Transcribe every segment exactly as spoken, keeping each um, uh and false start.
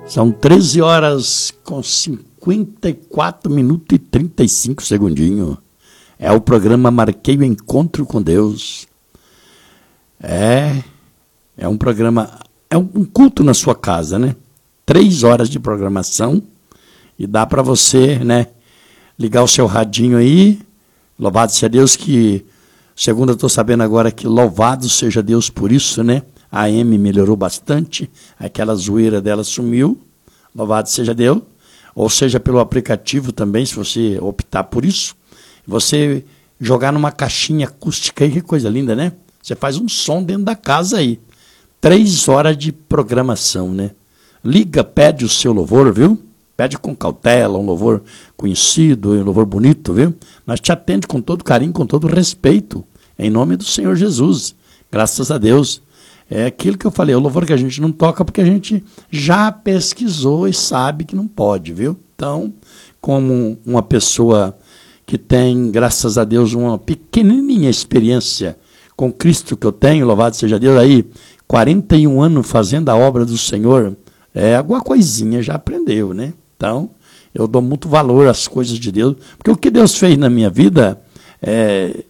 São treze horas com cinquenta e quatro minutos e trinta e cinco segundinhos. É o programa Marquei o Encontro com Deus. É, é um programa, é um culto na sua casa, né? Três horas de programação e dá para você, né, ligar o seu radinho aí. Louvado seja Deus que, segundo eu estou sabendo agora que louvado seja Deus por isso, né? A A M melhorou bastante, aquela zoeira dela sumiu, louvado seja Deus. Ou seja, pelo aplicativo também, se você optar por isso. Você jogar numa caixinha acústica aí, que coisa linda, né? Você faz um som dentro da casa aí. Três horas de programação, né? Liga, pede o seu louvor, viu? Pede com cautela, um louvor conhecido, um louvor bonito, viu? Nós te atende com todo carinho, com todo respeito, em nome do Senhor Jesus. Graças a Deus. É aquilo que eu falei, o louvor que a gente não toca porque a gente já pesquisou e sabe que não pode, viu? Então, como uma pessoa que tem, graças a Deus, uma pequenininha experiência com Cristo que eu tenho, louvado seja Deus, aí, quarenta e um anos fazendo a obra do Senhor, é alguma coisinha já aprendeu, né? Então, eu dou muito valor às coisas de Deus, porque o que Deus fez na minha vida, é,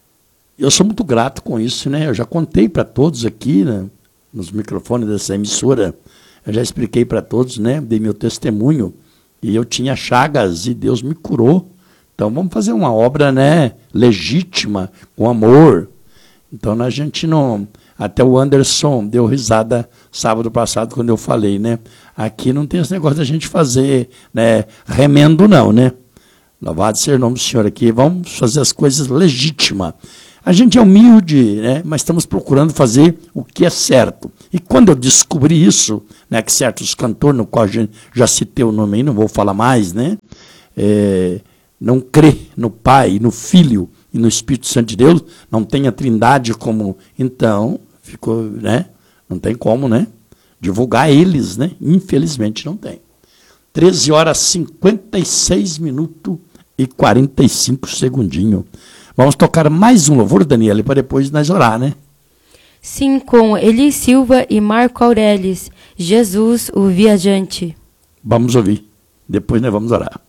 eu sou muito grato com isso, né? Eu já contei para todos aqui, né, nos microfones dessa emissora, eu já expliquei para todos, né? Dei meu testemunho, e eu tinha chagas e Deus me curou. Então vamos fazer uma obra, né, legítima, com amor. Então a gente não... Até o Anderson deu risada sábado passado quando eu falei, né? Aqui não tem esse negócio da gente fazer, né, remendo não, né? Louvado seja o nome do Senhor aqui. Vamos fazer as coisas legítimas. A gente é humilde, né, mas estamos procurando fazer o que é certo. E quando eu descobri isso, né, que certos cantores, no qual já, já citei o nome aí, não vou falar mais, né? É, não crê no Pai, no Filho e no Espírito Santo de Deus, não tem a Trindade como... Então, ficou, né? Não tem como, né? Divulgar eles, né? Infelizmente não tem. treze horas, cinquenta e seis minutos e quarenta e cinco segundinhos. Vamos tocar mais um louvor, Daniela, para depois nós orar, né? Sim, com Eli Silva e Marco Aurelis, Jesus, o Viajante. Vamos ouvir. Depois nós vamos orar.